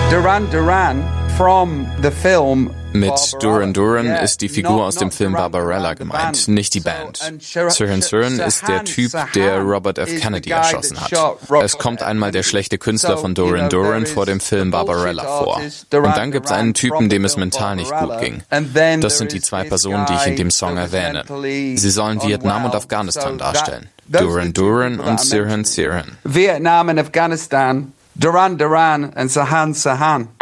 Duran Duran from the film. Mit Duran Duran ist die Figur aus dem Film Barbarella gemeint, nicht die Band. Sirhan Sirhan ist der Typ, der Robert F. Kennedy erschossen hat. Es kommt einmal der schlechte Künstler von Duran Duran vor dem Film Barbarella vor. Und dann gibt es einen Typen, dem es mental nicht gut ging. Das sind die zwei Personen, die ich in dem Song erwähne. Sie sollen Vietnam und Afghanistan darstellen. Duran Duran und Sirhan Sirhan. Vietnam and Afghanistan, Duran Duran and Sirhan Sirhan.